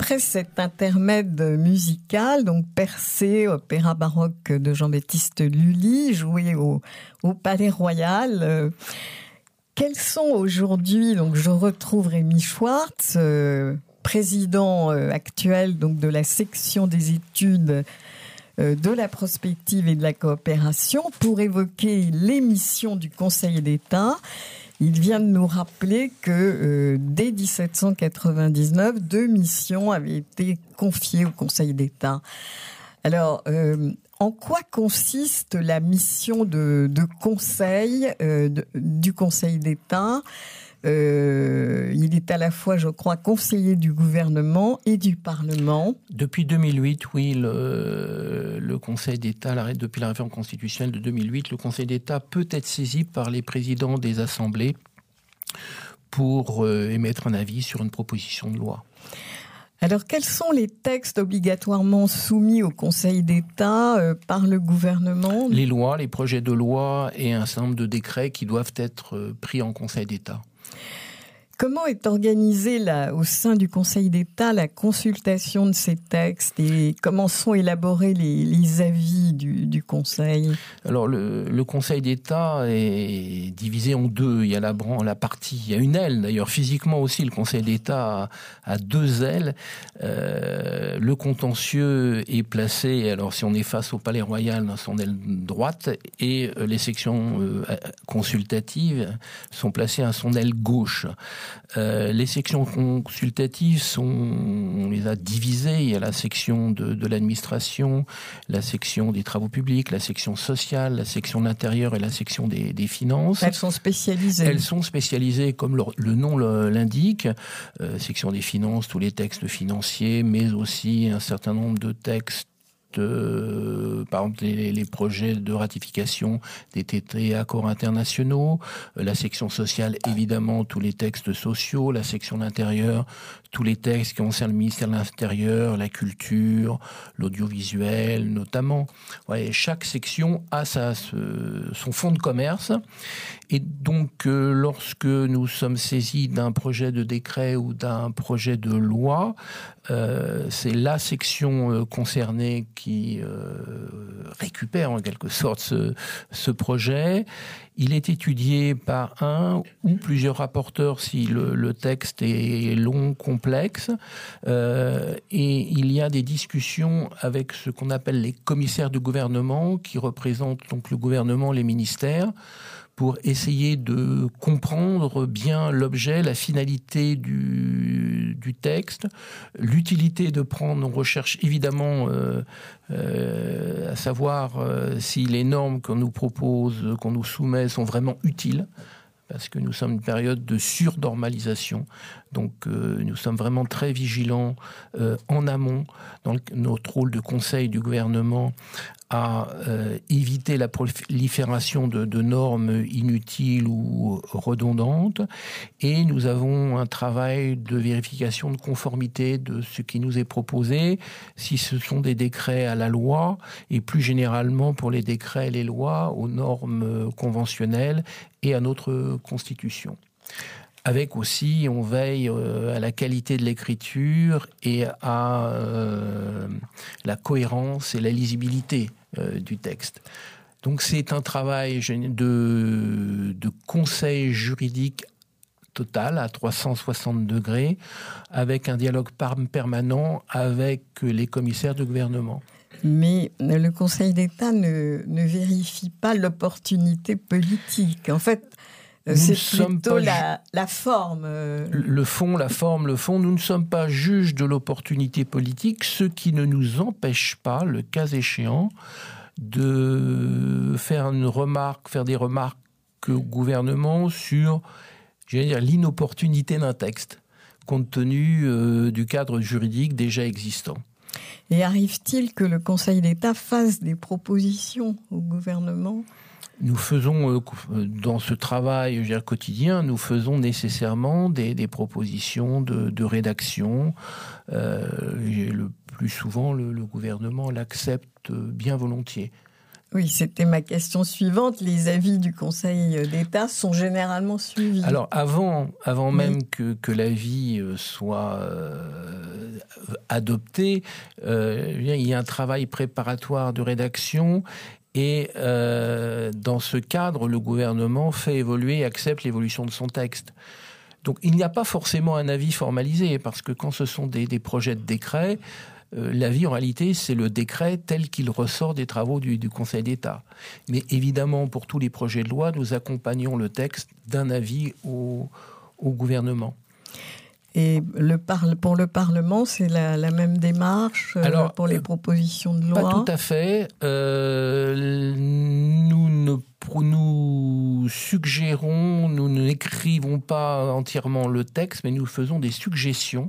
après cet intermède musical, donc Persée, opéra baroque de Jean-Baptiste Lully, joué au Palais Royal, quels sont aujourd'hui, donc je retrouve Rémi Schwartz, président actuel donc de la section des études de la prospective et de la coopération, pour évoquer les missions du Conseil d'État. Il vient de nous rappeler que dès 1799, 2 missions avaient été confiées au Conseil d'État. Alors, en quoi consiste la mission de conseil du Conseil d'État ? Il est à la fois, je crois, conseiller du gouvernement et du Parlement. Depuis 2008, oui, le Conseil d'État, depuis la réforme constitutionnelle de 2008, le Conseil d'État peut être saisi par les présidents des assemblées pour émettre un avis sur une proposition de loi. Alors, quels sont les textes obligatoirement soumis au Conseil d'État par le gouvernement ? Les lois, les projets de loi et un certain nombre de décrets qui doivent être pris en Conseil d'État. Comment est organisée au sein du Conseil d'État la consultation de ces textes et comment sont élaborés les avis du Conseil ? Alors le Conseil d'État est divisé en 2. Il y a la partie, il y a une aile d'ailleurs physiquement aussi. Le Conseil d'État a 2 ailes. Le contentieux est placé. Alors si on est face au Palais Royal, dans son aile droite, et les sections consultatives sont placées à son aile gauche. Les sections consultatives on les a divisées. Il y a la section de l'administration, la section des travaux publics, la section sociale, la section de l'intérieur et la section des finances. Elles sont spécialisées. Elles sont spécialisées, comme le nom l'indique. Section des finances, tous les textes financiers, mais aussi un certain nombre de textes. Par exemple les projets de ratification des traités et accords internationaux, la section sociale évidemment tous les textes sociaux, la section de l'intérieur tous les textes qui concernent le ministère de l'Intérieur, la culture, l'audiovisuel notamment. Ouais, chaque section a son fonds de commerce et donc lorsque nous sommes saisis d'un projet de décret ou d'un projet de loi, c'est la section concernée qui récupère en quelque sorte ce projet. Il est étudié par un ou plusieurs rapporteurs si le texte est long, complexe. Et il y a des discussions avec ce qu'on appelle les commissaires du gouvernement qui représentent donc le gouvernement, les ministères, pour essayer de comprendre bien l'objet, la finalité du texte, l'utilité de prendre, on recherche évidemment à savoir si les normes qu'on nous propose, qu'on nous soumet sont vraiment utiles, parce que nous sommes une période de surnormalisation. Donc nous sommes vraiment très vigilants en amont, dans notre rôle de conseil du gouvernement, à éviter la prolifération de normes inutiles ou redondantes. Et nous avons un travail de vérification de conformité de ce qui nous est proposé, si ce sont des décrets à la loi, et plus généralement pour les décrets et les lois, aux normes conventionnelles et à notre Constitution. Avec aussi, on veille à la qualité de l'écriture et à la cohérence et la lisibilité du texte. Donc c'est un travail de conseil juridique total à 360 degrés, avec un dialogue permanent avec les commissaires de gouvernement. Mais le Conseil d'État ne vérifie pas l'opportunité politique. En fait, c'est plutôt la forme. Le fond, la forme, le fond. Nous ne sommes pas juges de l'opportunité politique, ce qui ne nous empêche pas, le cas échéant, de faire des remarques au gouvernement sur, l'inopportunité d'un texte, compte tenu du cadre juridique déjà existant. Et arrive-t-il que le Conseil d'État fasse des propositions au gouvernement ? Nous faisons, dans ce travail quotidien, nous faisons nécessairement des propositions de rédaction. Le plus souvent, le gouvernement l'accepte bien volontiers. Oui, c'était ma question suivante. Les avis du Conseil d'État sont généralement suivis. Alors, avant même que l'avis soit adopté. Il y a un travail préparatoire de rédaction et dans ce cadre, le gouvernement fait évoluer et accepte l'évolution de son texte. Donc il n'y a pas forcément un avis formalisé, parce que quand ce sont des projets de décret, l'avis, en réalité, c'est le décret tel qu'il ressort des travaux du Conseil d'État. Mais évidemment, pour tous les projets de loi, nous accompagnons le texte d'un avis au gouvernement. Et pour le Parlement, c'est la même démarche pour les propositions de loi? Pas tout à fait. Nous suggérons, nous n'écrivons pas entièrement le texte, mais nous faisons des suggestions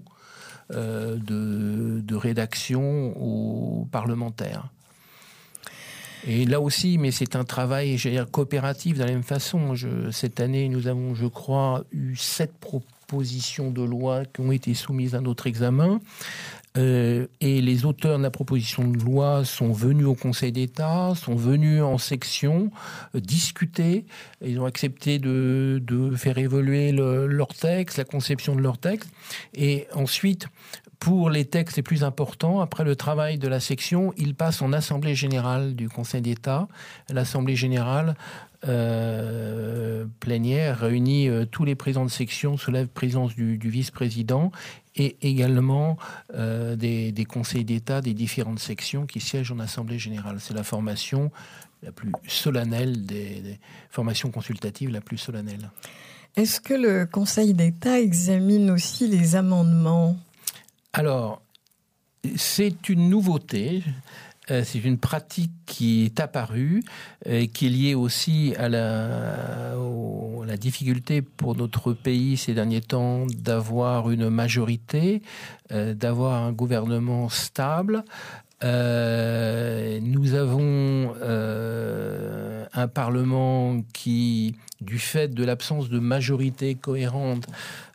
de rédaction aux parlementaires. Et là aussi, mais c'est un travail, coopératif de la même façon. Cette année, nous avons, je crois, eu 7 propositions de loi qui ont été soumises à notre examen. Et les auteurs de la proposition de loi sont venus au Conseil d'État, sont venus en section discuter. Ils ont accepté de faire évoluer leur texte, la conception de leur texte. Et ensuite, pour les textes les plus importants, après le travail de la section, ils passent en Assemblée générale du Conseil d'État. L'Assemblée générale plénière réunit tous les présidents de section sous la présidence du vice-président, et également des conseils d'État des différentes sections qui siègent en Assemblée générale. C'est la formation la plus solennelle, des formations consultatives la plus solennelle. Est-ce que le Conseil d'État examine aussi les amendements ? Alors, c'est une nouveauté. C'est une pratique qui est apparue, qui est liée aussi à la difficulté pour notre pays ces derniers temps d'avoir une majorité, d'avoir un gouvernement stable. Nous avons un Parlement qui, du fait de l'absence de majorité cohérente,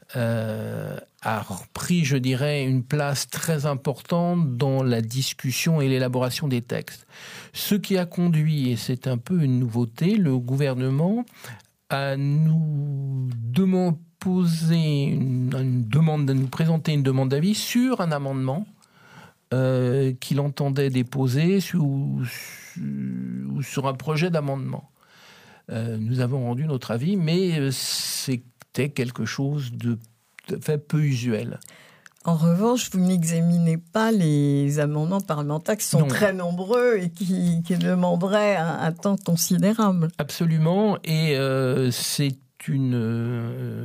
a pris, je dirais, une place très importante dans la discussion et l'élaboration des textes. Ce qui a conduit, et c'est un peu une nouveauté, le gouvernement à nous présenter une demande d'avis sur un amendement qu'il entendait déposer ou sur un projet d'amendement. Nous avons rendu notre avis, mais c'était quelque chose de fait peu usuel. En revanche, vous n'examinez pas les amendements parlementaires qui sont très nombreux et qui demanderaient un temps considérable. Absolument, et c'est une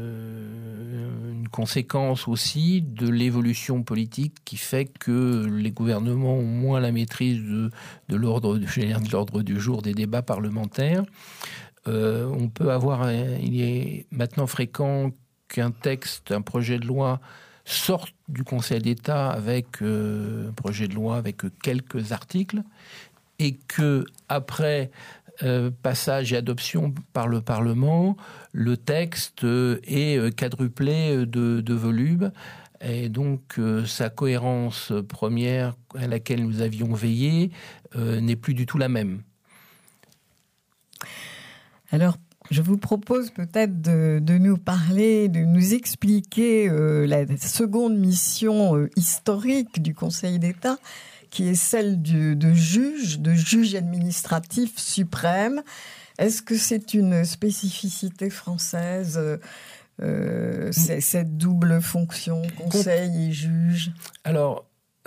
conséquence aussi de l'évolution politique qui fait que les gouvernements ont moins la maîtrise de l'ordre du jour des débats parlementaires. On peut avoir, il est maintenant fréquent qu'un texte, un projet de loi sorte du Conseil d'État avec un projet de loi avec quelques articles, et que après passage et adoption par le Parlement, le texte est quadruplé de volume, et donc sa cohérence première à laquelle nous avions veillé n'est plus du tout la même. Alors, je vous propose peut-être de nous parler, de nous expliquer la seconde mission historique du Conseil d'État, qui est celle de juge administratif suprême. Est-ce que c'est une spécificité française, cette double fonction, conseil et juge ? Alors,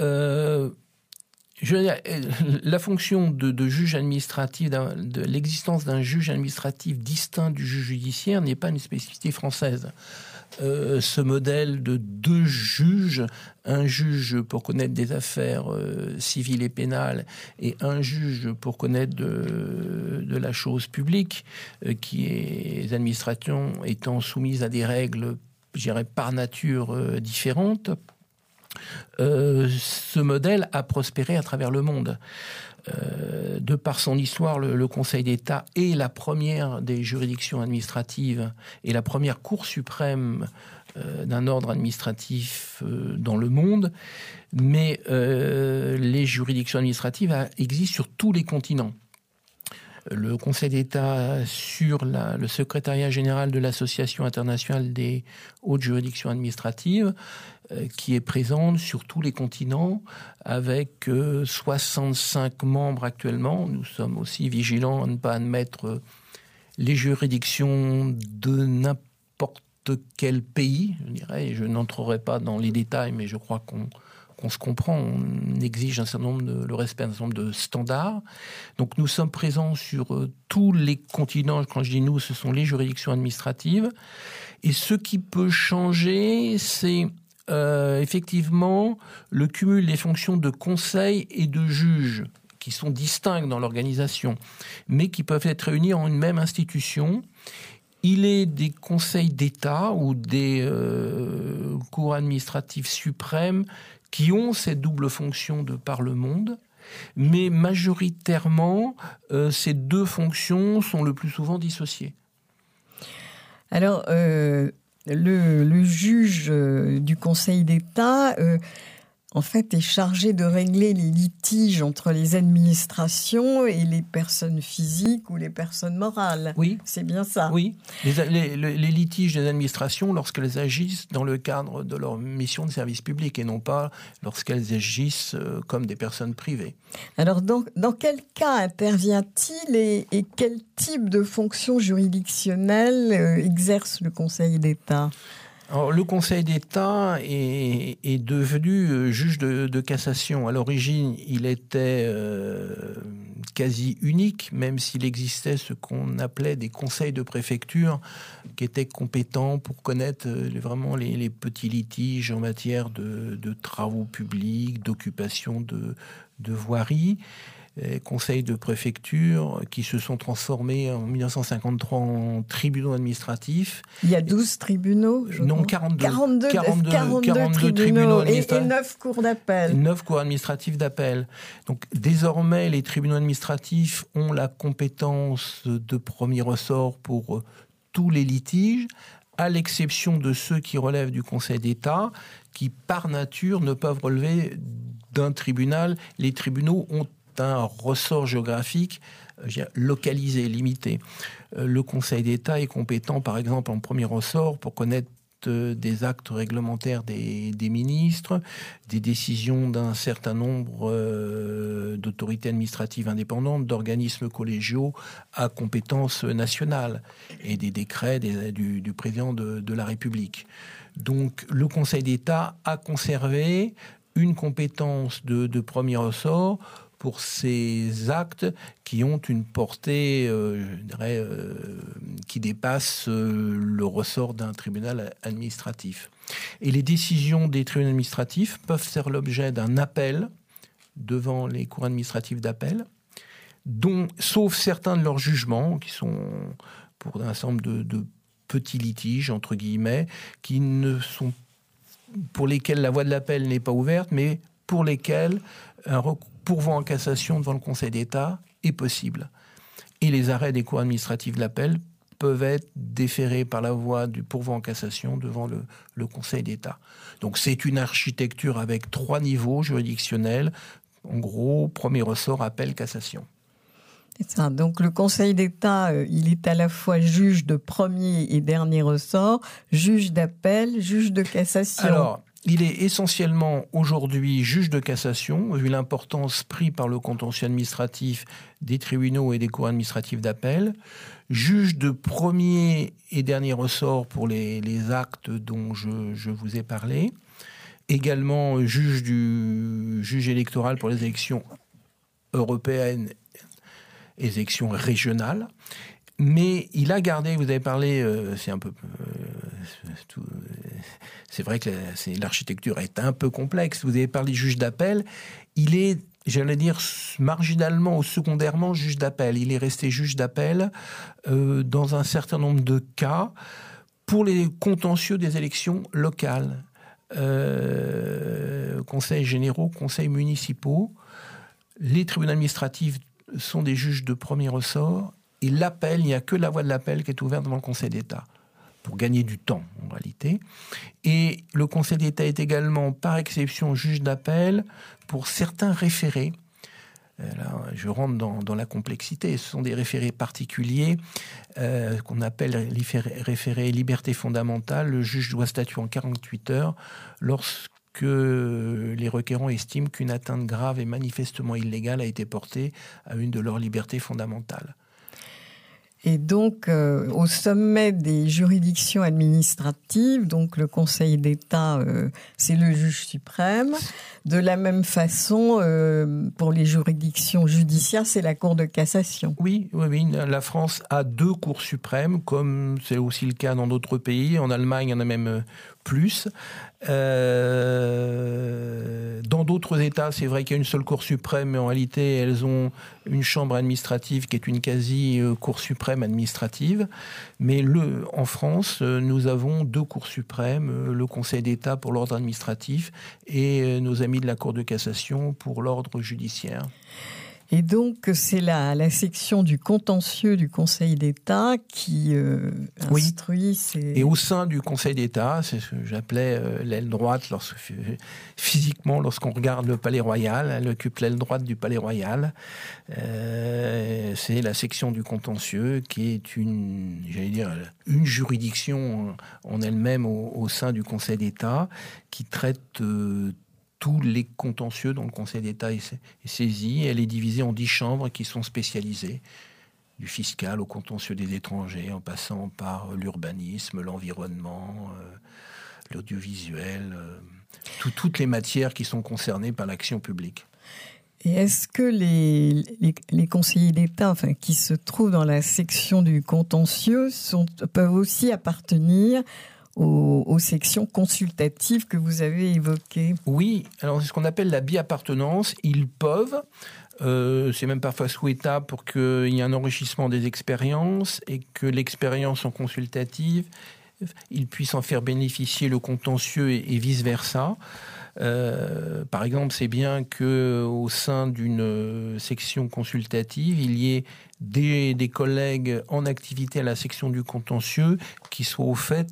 la fonction de juge administratif, de l'existence d'un juge administratif distinct du juge judiciaire n'est pas une spécificité française. Ce modèle de 2 juges, un juge pour connaître des affaires civiles et pénales et un juge pour connaître de la chose publique, les administrations étant soumises à des règles, je dirais, par nature différentes, ce modèle a prospéré à travers le monde. De par son histoire, le Conseil d'État est la première des juridictions administratives et la première Cour suprême d'un ordre administratif dans le monde, mais les juridictions administratives existent sur tous les continents. Le Conseil d'État, sur le secrétariat général de l'Association internationale des hautes juridictions administratives, qui est présente sur tous les continents, avec 65 membres actuellement. Nous sommes aussi vigilants à ne pas admettre les juridictions de n'importe quel pays, je dirais. Je n'entrerai pas dans les détails, mais je crois qu'on se comprend. On exige le respect d'un certain nombre de standards. Donc nous sommes présents sur tous les continents. Quand je dis nous, ce sont les juridictions administratives. Et ce qui peut changer, c'est effectivement le cumul des fonctions de conseil et de juge, qui sont distinctes dans l'organisation, mais qui peuvent être réunies en une même institution. Il est des conseils d'État ou des cours administratives suprêmes qui ont cette double fonction de par le monde, mais majoritairement, ces deux fonctions sont le plus souvent dissociées. Alors, le juge du Conseil d'État, en fait, est chargé de régler les litiges entre les administrations et les personnes physiques ou les personnes morales. Oui. C'est bien ça. Oui. Les litiges des administrations lorsqu'elles agissent dans le cadre de leur mission de service public et non pas lorsqu'elles agissent comme des personnes privées. Alors, dans quel cas intervient-il et quel type de fonction juridictionnelle exerce le Conseil d'État ? Alors, le Conseil d'État est devenu juge de cassation. À l'origine, il était quasi unique, même s'il existait ce qu'on appelait des conseils de préfecture qui étaient compétents pour connaître vraiment les petits litiges en matière de travaux publics, d'occupation de voiries. Conseils de préfecture qui se sont transformés en 1953 en tribunaux administratifs. Il y a 12 tribunaux, je Non, crois. 42 tribunaux et 9 cours d'appel. 9 cours administratifs d'appel. Donc désormais, les tribunaux administratifs ont la compétence de premier ressort pour tous les litiges, à l'exception de ceux qui relèvent du Conseil d'État, qui par nature ne peuvent relever d'un tribunal. Les tribunaux ont un ressort géographique localisé, limité. Le Conseil d'État est compétent, par exemple, en premier ressort pour connaître des actes réglementaires des ministres, des décisions d'un certain nombre d'autorités administratives indépendantes, d'organismes collégiaux à compétence nationale et des décrets du président de la République. Donc le Conseil d'État a conservé une compétence de premier ressort pour ces actes qui ont une portée, qui dépasse le ressort d'un tribunal administratif. Et les décisions des tribunaux administratifs peuvent faire l'objet d'un appel devant les cours administratifs d'appel, sauf certains de leurs jugements, qui sont pour un certain nombre de petits litiges, entre guillemets, pour lesquels la voie de l'appel n'est pas ouverte, mais pour lesquels un pourvoi en cassation devant le Conseil d'État est possible. Et les arrêts des cours administratifs de l'appel peuvent être déférés par la voie du pourvoi en cassation devant le Conseil d'État. Donc c'est une architecture avec 3 niveaux juridictionnels. En gros, premier ressort, appel, cassation. C'est ça. Donc le Conseil d'État, il est à la fois juge de premier et dernier ressort, juge d'appel, juge de cassation. Alors, il est essentiellement aujourd'hui juge de cassation, vu l'importance prise par le contentieux administratif des tribunaux et des cours administratifs d'appel, juge de premier et dernier ressort pour les actes dont je vous ai parlé, également juge électoral pour les élections européennes et les élections régionales. Mais il a gardé, vous avez parlé, c'est vrai que l'architecture est un peu complexe. Vous avez parlé juge d'appel. Il est, j'allais dire, marginalement ou secondairement juge d'appel. Il est resté juge d'appel dans un certain nombre de cas pour les contentieux des élections locales. Conseils généraux, conseils municipaux. Les tribunaux administratifs sont des juges de premier ressort. Et l'appel, il n'y a que la voie de l'appel qui est ouverte devant le Conseil d'État, pour gagner du temps, en réalité. Et le Conseil d'État est également, par exception, juge d'appel pour certains référés. Là, je rentre dans la complexité. Ce sont des référés particuliers qu'on appelle référés liberté fondamentale. Le juge doit statuer en 48 heures lorsque les requérants estiment qu'une atteinte grave et manifestement illégale a été portée à une de leurs libertés fondamentales. Et donc, au sommet des juridictions administratives, donc le Conseil d'État, c'est le juge suprême. De la même façon, pour les juridictions judiciaires, c'est la Cour de cassation. Oui, la France a 2 cours suprêmes, comme c'est aussi le cas dans d'autres pays. En Allemagne, il y en a même plus. Dans d'autres États, c'est vrai qu'il y a une seule Cour suprême, mais en réalité, elles ont une chambre administrative qui est une quasi-Cour suprême administrative. Mais en France, nous avons 2 cours suprêmes, le Conseil d'État pour l'ordre administratif et nos amis de la Cour de cassation pour l'ordre judiciaire. Et donc, c'est la section du contentieux du Conseil d'État qui instruit Et au sein du Conseil d'État, c'est ce que j'appelais l'aile droite, physiquement, lorsqu'on regarde le Palais Royal, elle occupe l'aile droite du Palais Royal. C'est la section du contentieux qui est une juridiction en elle-même au sein du Conseil d'État qui traite tous les contentieux dont le Conseil d'État est saisi. Elle est divisée en 10 chambres qui sont spécialisées, du fiscal au contentieux des étrangers, en passant par l'urbanisme, l'environnement, l'audiovisuel, toutes les matières qui sont concernées par l'action publique. Et est-ce que les conseillers d'État, qui se trouvent dans la section du contentieux, peuvent aussi appartenir aux sections consultatives que vous avez évoquées? Oui, alors c'est ce qu'on appelle la bi-appartenance. Ils peuvent, c'est même parfois souhaitable pour qu'il y ait un enrichissement des expériences et que l'expérience en consultative, ils puissent en faire bénéficier le contentieux et vice-versa. Par exemple, c'est bien qu'au sein d'une section consultative, il y ait des collègues en activité à la section du contentieux qui soient au fait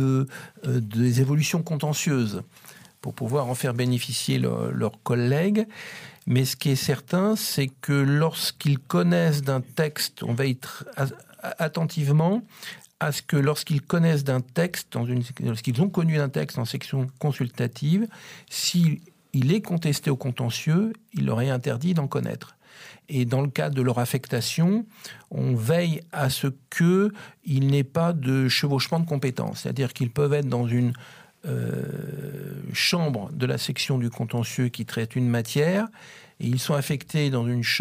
des évolutions contentieuses pour pouvoir en faire bénéficier leurs collègues. Mais ce qui est certain, c'est que lorsqu'ils connaissent d'un texte, on veille attentivement à ce que lorsqu'ils connaissent d'un texte, lorsqu'ils ont connu d'un texte en section consultative, s'il est contesté au contentieux, il leur est interdit d'en connaître. Et dans le cadre de leur affectation, on veille à ce qu'il n'ait pas de chevauchement de compétences. C'est-à-dire qu'ils peuvent être dans une chambre de la section du contentieux qui traite une matière, et ils sont affectés dans une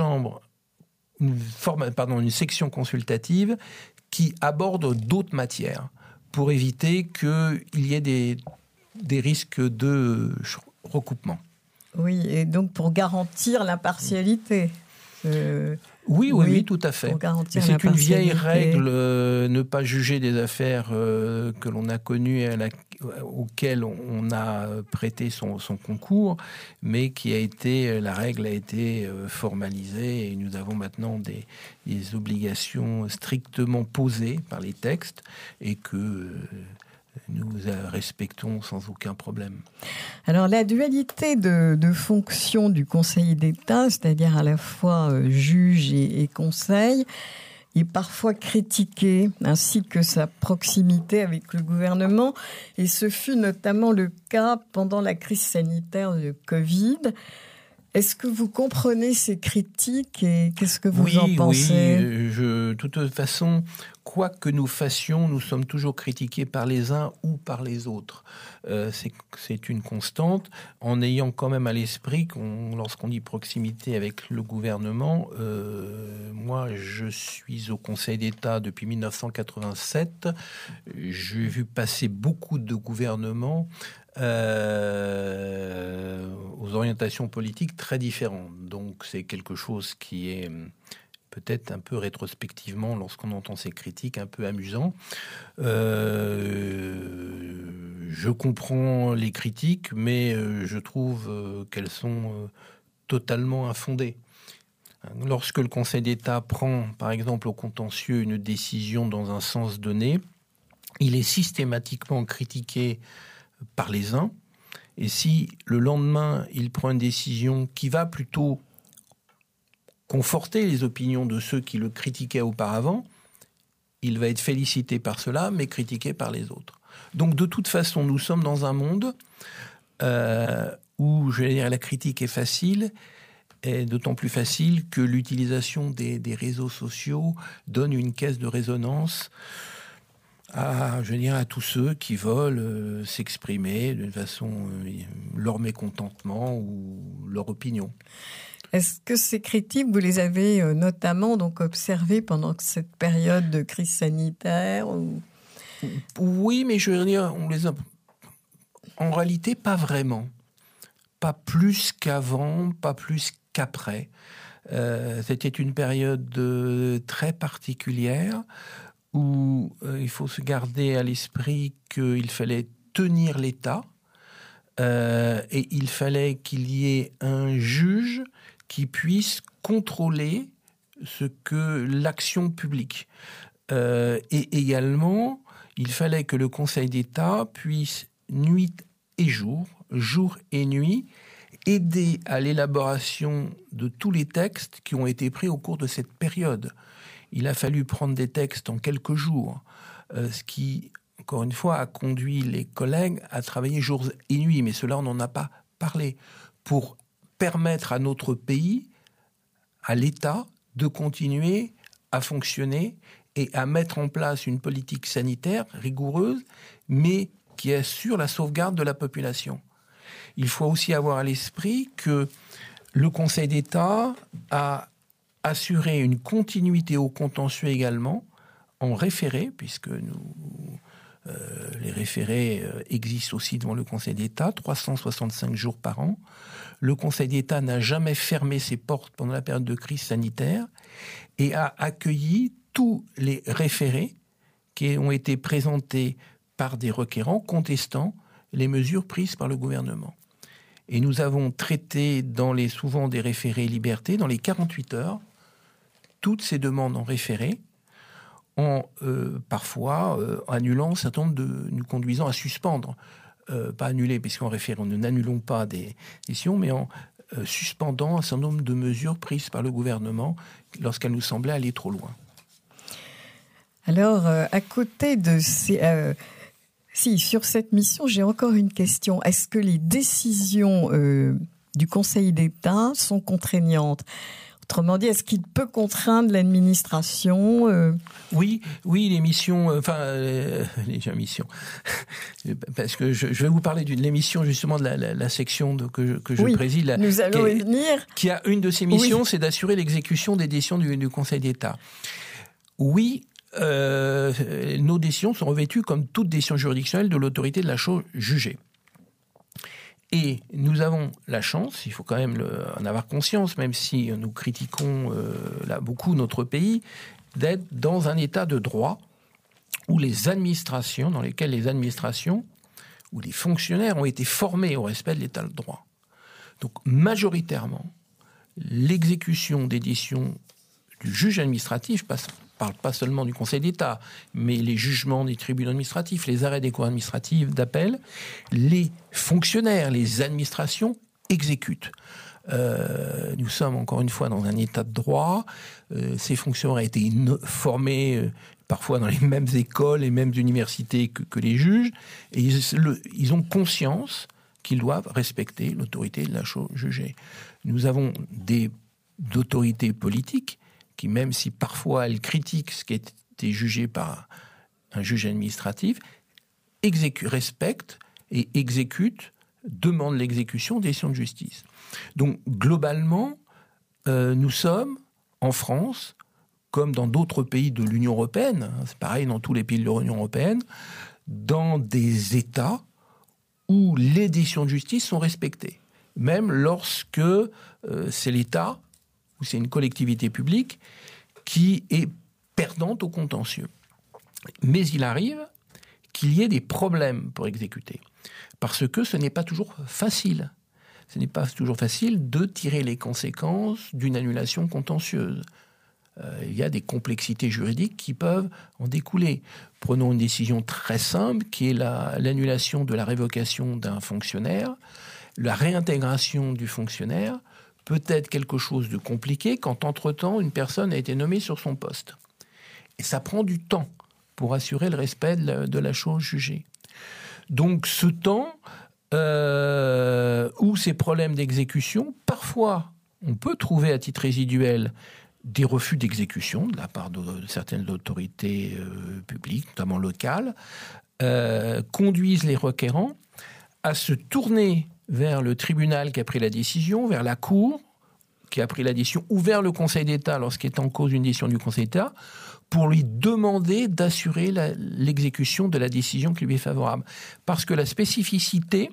une section consultative qui aborde d'autres matières pour éviter qu'il y ait des risques de recoupement. Oui, et donc pour garantir l'impartialité. Oui, tout à fait. Mais c'est une vieille règle, ne pas juger des affaires que l'on a connues et auxquelles on a prêté son concours, mais la règle a été formalisée et nous avons maintenant des obligations strictement posées par les textes et que nous respectons sans aucun problème. Alors, la dualité de fonction du Conseil d'État, c'est-à-dire à la fois juge et conseil, est parfois critiquée, ainsi que sa proximité avec le gouvernement. Et ce fut notamment le cas pendant la crise sanitaire de Covid. Est-ce que vous comprenez ces critiques et qu'est-ce que vous en pensez ? Oui, de toute façon, quoi que nous fassions, nous sommes toujours critiqués par les uns ou par les autres. C'est une constante, en ayant quand même à l'esprit lorsqu'on dit proximité avec le gouvernement, moi je suis au Conseil d'État depuis 1987, j'ai vu passer beaucoup de gouvernements aux orientations politiques très différentes. Donc c'est quelque chose qui est peut-être un peu rétrospectivement, lorsqu'on entend ces critiques, un peu amusant. Je comprends les critiques, mais je trouve qu'elles sont totalement infondées. Lorsque le Conseil d'État prend, par exemple, au contentieux, une décision dans un sens donné, il est systématiquement critiqué par les uns, et si le lendemain il prend une décision qui va plutôt conforter les opinions de ceux qui le critiquaient auparavant, il va être félicité par cela, mais critiqué par les autres. Donc, de toute façon, nous sommes dans un monde où, je vais dire, la critique est facile, et d'autant plus facile que l'utilisation des réseaux sociaux donne une caisse de résonance à tous ceux qui veulent s'exprimer d'une façon, leur mécontentement ou leur opinion. Est-ce que ces critiques, vous les avez notamment donc observées pendant cette période de crise sanitaire ou... Oui, mais je veux dire, on les a... En réalité, pas vraiment. Pas plus qu'avant, pas plus qu'après. C'était une période très particulière où il faut se garder à l'esprit qu'il fallait tenir l'État et il fallait qu'il y ait un juge qui puisse contrôler ce que l'action publique. Et également, il fallait que le Conseil d'État puisse, nuit et jour et nuit, aider à l'élaboration de tous les textes qui ont été pris au cours de cette période. Il a fallu prendre des textes en quelques jours, ce qui, encore une fois, a conduit les collègues à travailler jours et nuits, mais cela, on n'en a pas parlé, pour permettre à notre pays, à l'État, de continuer à fonctionner et à mettre en place une politique sanitaire rigoureuse, mais qui assure la sauvegarde de la population. Il faut aussi avoir à l'esprit que le Conseil d'État a assuré une continuité au contentieux également, en référé, puisque les référés existent aussi devant le Conseil d'État, 365 jours par an. Le Conseil d'État n'a jamais fermé ses portes pendant la période de crise sanitaire et a accueilli tous les référés qui ont été présentés par des requérants contestant les mesures prises par le gouvernement. Et nous avons traité souvent des référés liberté, dans les 48 heures, toutes ces demandes en référé, en parfois annulant un certain nombre nous conduisant à suspendre, pas annuler, puisqu'en référé, nous n'annulons pas des décisions, mais en suspendant un certain nombre de mesures prises par le gouvernement lorsqu'elles nous semblaient aller trop loin. Alors, à côté de ces... sur cette mission, j'ai encore une question. Est-ce que les décisions du Conseil d'État sont contraignantes ? Autrement dit, est-ce qu'il peut contraindre l'administration Oui, les missions, les missions. Parce que je vais vous parler d'une émission justement de la section que je préside. Nous allons y venir. Qui a une de ses missions, c'est d'assurer l'exécution des décisions du Conseil d'État. Oui, nos décisions sont revêtues comme toute décision juridictionnelle de l'autorité de la chose jugée. Et nous avons la chance, il faut quand même en avoir conscience, même si nous critiquons beaucoup notre pays, d'être dans un état de droit où dans lesquelles les administrations ou les fonctionnaires ont été formés au respect de l'état de droit. Donc majoritairement, l'exécution des décisions du juge administratif parle pas seulement du Conseil d'État, mais les jugements des tribunaux administratifs, les arrêts des cours administratifs d'appel, les fonctionnaires, les administrations exécutent. Nous sommes encore une fois dans un état de droit. Ces fonctionnaires ont été formés parfois dans les mêmes écoles, les mêmes universités que les juges, et ils ont conscience qu'ils doivent respecter l'autorité de la chose jugée. Nous avons des autorités politiques qui, même si parfois elles critiquent ce qui a été jugé par un juge administratif, respectent et exécutent, demandent l'exécution des décisions de justice. Donc, globalement, nous sommes, en France, comme dans d'autres pays de l'Union européenne, c'est pareil dans tous les pays de l'Union européenne, dans des États où les décisions de justice sont respectées. Même lorsque c'est l'État ou c'est une collectivité publique qui est perdante au contentieux. Mais il arrive qu'il y ait des problèmes pour exécuter. Parce que ce n'est pas toujours facile. Ce n'est pas toujours facile de tirer les conséquences d'une annulation contentieuse. Il y a des complexités juridiques qui peuvent en découler. Prenons une décision très simple qui est l'annulation de la révocation d'un fonctionnaire. La réintégration du fonctionnaire peut être quelque chose de compliqué quand, entre-temps, une personne a été nommée sur son poste. Et ça prend du temps pour assurer le respect de la chose jugée. Donc, ce temps ou ces problèmes d'exécution, parfois, on peut trouver à titre résiduel des refus d'exécution de la part de certaines autorités publiques, notamment locales, conduisent les requérants à se tourner vers le tribunal qui a pris la décision, vers la Cour qui a pris la décision, ou vers le Conseil d'État lorsqu'il est en cause une décision du Conseil d'État, pour lui demander d'assurer l'exécution de la décision qui lui est favorable. Parce que la spécificité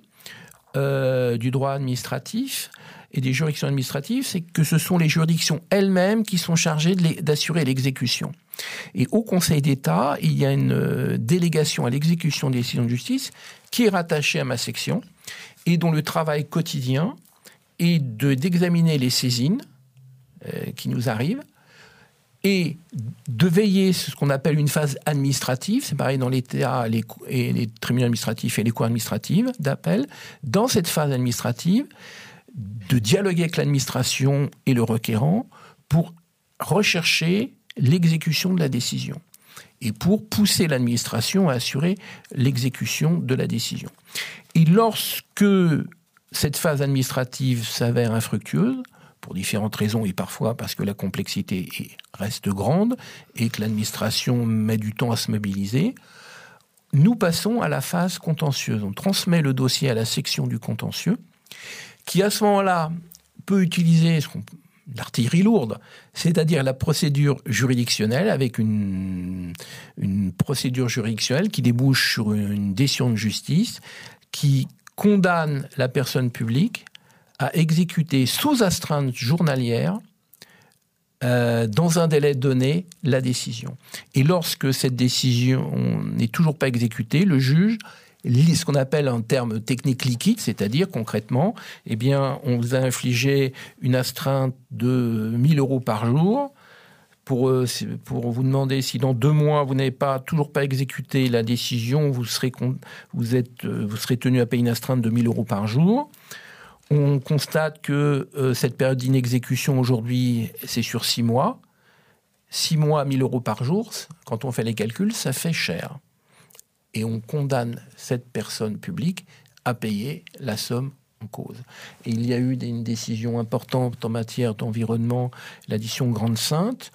du droit administratif et des juridictions administratives, c'est que ce sont les juridictions elles-mêmes qui sont chargées d'assurer l'exécution. Et au Conseil d'État, il y a une délégation à l'exécution des décisions de justice qui est rattachée à ma section et dont le travail quotidien est d'examiner les saisines qui nous arrivent et de veiller ce qu'on appelle une phase administrative, c'est pareil dans l'État et les tribunaux administratifs et les cours administratives d'appel, dans cette phase administrative, de dialoguer avec l'administration et le requérant pour rechercher l'exécution de la décision et pour pousser l'administration à assurer l'exécution de la décision. Et lorsque cette phase administrative s'avère infructueuse, pour différentes raisons et parfois parce que la complexité reste grande et que l'administration met du temps à se mobiliser, nous passons à la phase contentieuse. On transmet le dossier à la section du contentieux qui, à ce moment-là, peut utiliser l'artillerie lourde, c'est-à-dire la procédure juridictionnelle avec une procédure juridictionnelle qui débouche sur une décision de justice qui condamne la personne publique à exécuter sous astreinte journalière, dans un délai donné, la décision. Et lorsque cette décision n'est toujours pas exécutée, le juge lit ce qu'on appelle un terme technique liquide, c'est-à-dire concrètement, eh bien, on vous a infligé une astreinte de 1 000 € par jour pour vous demander si dans 2 mois vous n'avez toujours pas exécuté la décision, vous serez tenu à payer une astreinte de 1 000 € par jour. On constate que cette période d'inexécution aujourd'hui, c'est sur 6 mois. 6 mois, 1 000 € par jour, quand on fait les calculs, ça fait cher. Et on condamne cette personne publique à payer la somme en cause. Et il y a eu une décision importante en matière d'environnement, l'addition Grande-Sainte.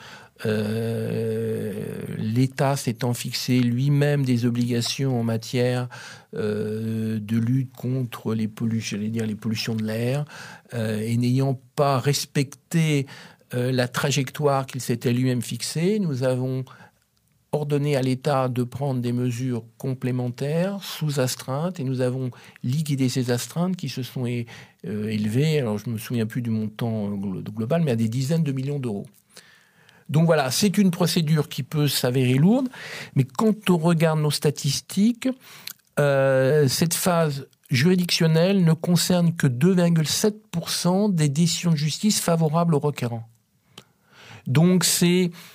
L'État s'étant fixé lui-même des obligations en matière de lutte contre les pollutions de l'air et n'ayant pas respecté la trajectoire qu'il s'était lui-même fixée, nous avons ordonné à l'État de prendre des mesures complémentaires sous astreinte et nous avons liquidé ces astreintes qui se sont élevées, alors je ne me souviens plus du montant global, mais à des dizaines de millions d'euros. Donc voilà, c'est une procédure qui peut s'avérer lourde, mais quand on regarde nos statistiques, cette phase juridictionnelle ne concerne que 2,7% des décisions de justice favorables aux requérants. Donc ça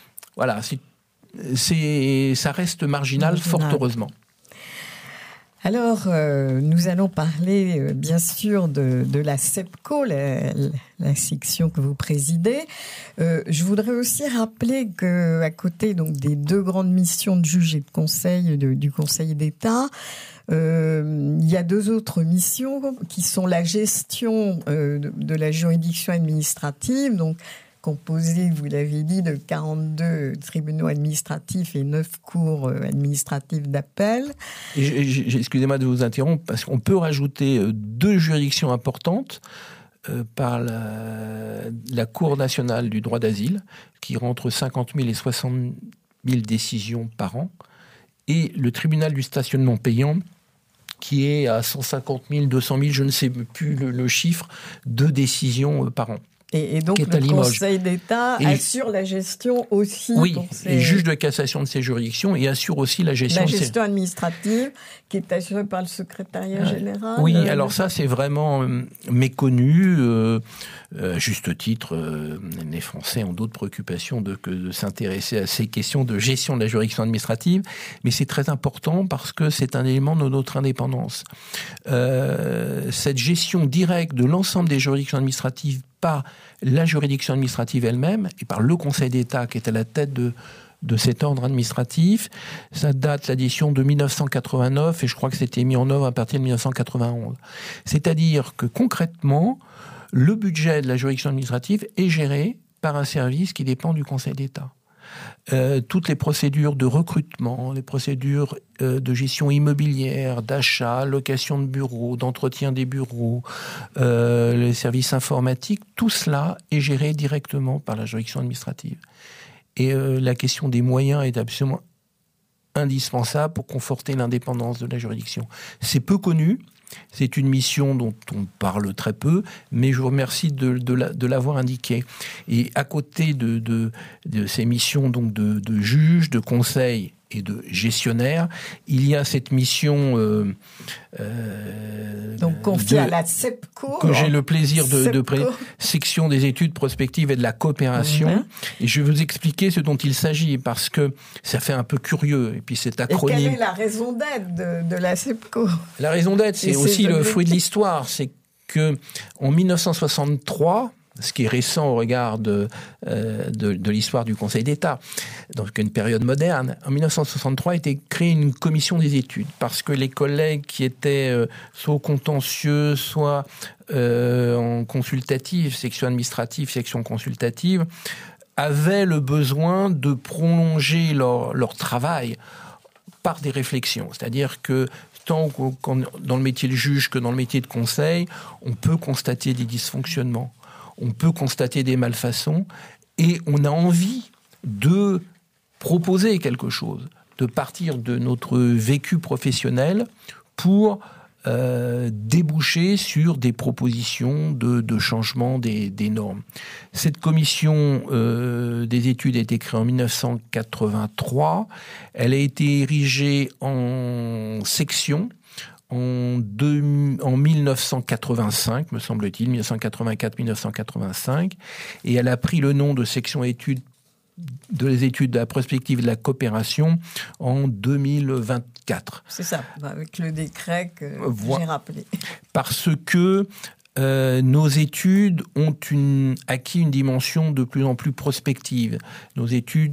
reste marginal, fort heureusement. Alors, nous allons parler bien sûr de la SEPCO, la section que vous présidez. Je voudrais aussi rappeler qu'à côté donc, des 2 grandes missions de juge et de conseil du Conseil d'État, il y a 2 autres missions qui sont la gestion de la juridiction administrative, donc composé, vous l'avez dit, de 42 tribunaux administratifs et 9 cours administratives d'appel. Excusez-moi de vous interrompre, parce qu'on peut rajouter 2 juridictions importantes par la Cour nationale du droit d'asile, qui rend entre 50 000 et 60 000 décisions par an, et le tribunal du stationnement payant, qui est à 150 000, 200 000, je ne sais plus le chiffre, de décisions par an. Et donc le Conseil d'État assure la gestion aussi. Oui, et juge de cassation de ces juridictions et assure aussi la gestion administrative qui est assurée par le secrétariat général. Oui, alors ça c'est vraiment méconnu. Juste titre, les Français ont d'autres préoccupations que de s'intéresser à ces questions de gestion de la juridiction administrative, mais c'est très important parce que c'est un élément de notre indépendance. Cette gestion directe de l'ensemble des juridictions administratives par la juridiction administrative elle-même et par le Conseil d'État qui est à la tête de cet ordre administratif. Ça date l'édition de 1989 et je crois que c'était mis en œuvre à partir de 1991. C'est-à-dire que concrètement, le budget de la juridiction administrative est géré par un service qui dépend du Conseil d'État. Toutes les procédures de recrutement, les procédures de gestion immobilière, d'achat, location de bureaux, d'entretien des bureaux, les services informatiques, tout cela est géré directement par la juridiction administrative. Et la question des moyens est absolument indispensable pour conforter l'indépendance de la juridiction. C'est peu connu. C'est une mission dont on parle très peu, mais je vous remercie de l'avoir indiqué. Et à côté de ces missions donc de juge, de conseil et de gestionnaire, il y a cette mission donc confiée à la SEPCO, que j'ai le plaisir de section des études prospectives et de la coopération. Et je vais vous expliquer ce dont il s'agit parce que ça fait un peu curieux. Et puis cet acronyme. Et quelle est la raison d'être de la SEPCO ? La raison d'être, c'est aussi le fruit de l'histoire. C'est que en 1963. Ce qui est récent au regard de l'histoire du Conseil d'État, donc une période moderne. En 1963 a été créée une commission des études, parce que les collègues qui étaient soit au contentieux, soit en consultative, section administrative, section consultative, avaient le besoin de prolonger leur travail par des réflexions. C'est-à-dire que tant dans le métier de juge que dans le métier de conseil, on peut constater des dysfonctionnements. On peut constater des malfaçons et on a envie de proposer quelque chose, de partir de notre vécu professionnel pour déboucher sur des propositions de changement des normes. Cette commission des études a été créée en 1983. Elle a été érigée en section en 1985, me semble-t-il, 1984-1985, et elle a pris le nom de section études des études de la prospective et de la coopération en 2024. C'est ça, avec le décret que j'ai rappelé. Parce que nos études ont acquis une dimension de plus en plus prospective. Nos études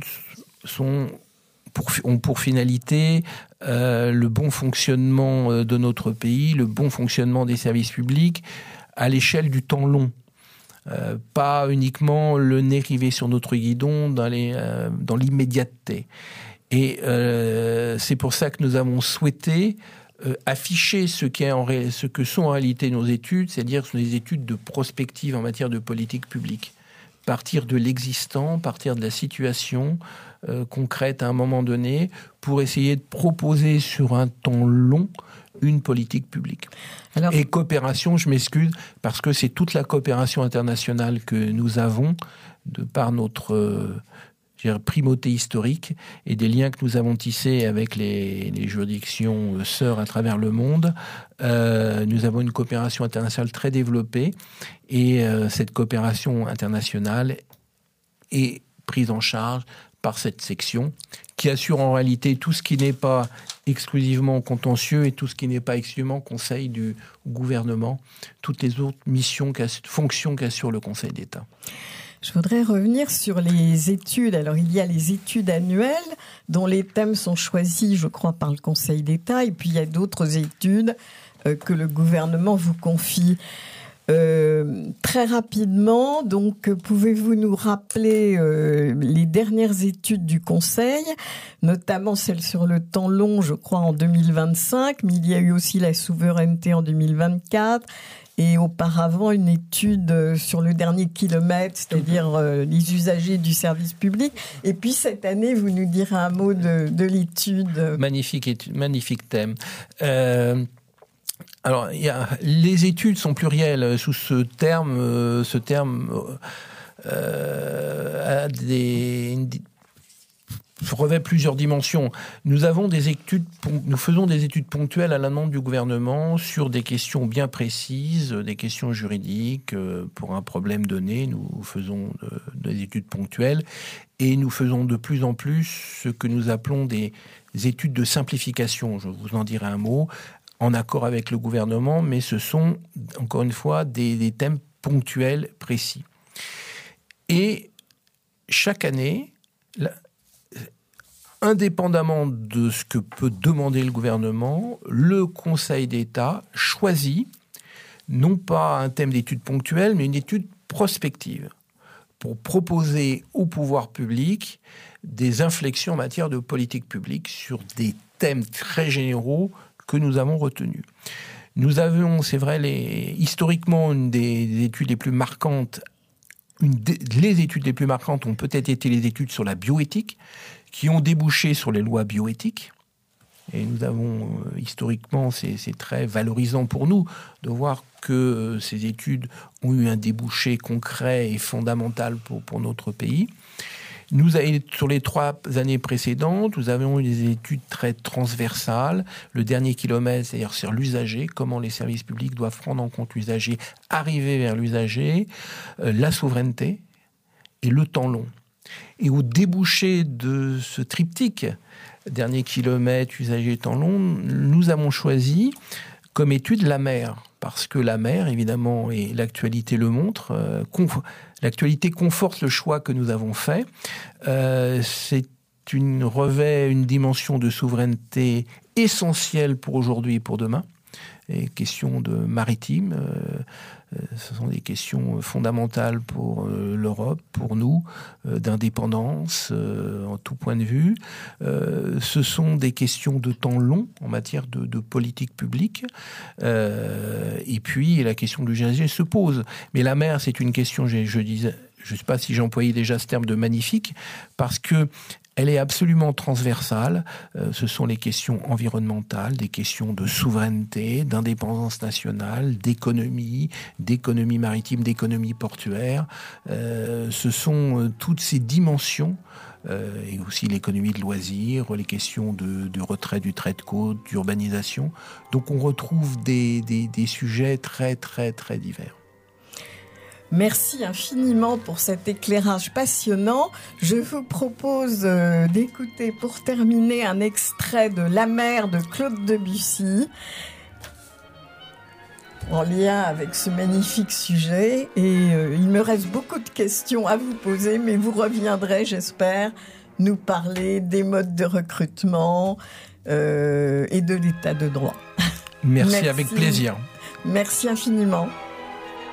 ont pour finalité le bon fonctionnement de notre pays, le bon fonctionnement des services publics à l'échelle du temps long. Pas uniquement le nez rivé sur notre guidon dans l'immédiateté. Et c'est pour ça que nous avons souhaité afficher ce que sont en réalité nos études, c'est-à-dire des études de prospective en matière de politique publique. Partir de l'existant, partir de la situation concrète à un moment donné, pour essayer de proposer sur un temps long une politique publique. Et coopération, je m'excuse, parce que c'est toute la coopération internationale que nous avons, de par notre primauté historique et des liens que nous avons tissés avec les juridictions sœurs à travers le monde. Nous avons une coopération internationale très développée et cette coopération internationale est prise en charge par cette section qui assure en réalité tout ce qui n'est pas exclusivement contentieux et tout ce qui n'est pas exclusivement conseil du gouvernement, toutes les autres fonctions qu'assure le Conseil d'État. Je voudrais revenir sur les études. Alors, il y a les études annuelles dont les thèmes sont choisis, je crois, par le Conseil d'État. Et puis, il y a d'autres études que le gouvernement vous confie. Très rapidement, donc, pouvez-vous nous rappeler les dernières études du Conseil, notamment celle sur le temps long, je crois, en 2025, mais il y a eu aussi la souveraineté en 2024, et auparavant une étude sur le dernier kilomètre, c'est-à-dire les usagers du service public. Et puis cette année, vous nous direz un mot de l'étude. Magnifique thème. Alors, les études sont plurielles sous ce terme revêt plusieurs dimensions. Nous faisons des études ponctuelles à la demande du gouvernement sur des questions bien précises, des questions juridiques. Pour un problème donné, nous faisons des études ponctuelles et nous faisons de plus en plus ce que nous appelons des études de simplification. Je vous en dirai un mot, en accord avec le gouvernement, mais ce sont, encore une fois, des thèmes ponctuels, précis. Et chaque année, indépendamment de ce que peut demander le gouvernement, le Conseil d'État choisit non pas un thème d'étude ponctuelle, mais une étude prospective pour proposer au pouvoir public des inflexions en matière de politique publique sur des thèmes très généraux que nous avons retenus. Nous avions, c'est vrai, historiquement, une des études les plus marquantes. Les études les plus marquantes ont peut-être été les études sur la bioéthique, qui ont débouché sur les lois bioéthiques. Et nous avons, historiquement, c'est très valorisant pour nous de voir que ces études ont eu un débouché concret et fondamental pour notre pays. Sur les 3 années précédentes, nous avons eu des études très transversales. Le dernier kilomètre, c'est-à-dire sur l'usager, comment les services publics doivent prendre en compte l'usager, arriver vers l'usager, la souveraineté et le temps long. Et au débouché de ce triptyque, dernier kilomètre, usager, temps long, nous avons choisi comme étude la mer. Parce que la mer, évidemment, et l'actualité le montre, l'actualité conforte le choix que nous avons fait. Revêt une dimension de souveraineté essentielle pour aujourd'hui et pour demain. Et questions de maritime, ce sont des questions fondamentales pour l'Europe, pour nous, d'indépendance en tout point de vue. Ce sont des questions de temps long en matière de politique publique. Et puis la question de l'usager se pose. Mais la mer, c'est une question, je disais, je ne sais pas si j'employais déjà ce terme de magnifique, parce que elle est absolument transversale. Ce sont les questions environnementales, des questions de souveraineté, d'indépendance nationale, d'économie maritime, d'économie portuaire. Ce sont toutes ces dimensions, et aussi l'économie de loisirs, les questions de retrait du trait de côte, d'urbanisation. Donc on retrouve des sujets très, très, très divers. Merci infiniment pour cet éclairage passionnant. Je vous propose d'écouter pour terminer un extrait de La mer de Claude Debussy en lien avec ce magnifique sujet. Et il me reste beaucoup de questions à vous poser, mais vous reviendrez, j'espère, nous parler des modes de recrutement et de l'état de droit. Merci, avec plaisir. Merci infiniment.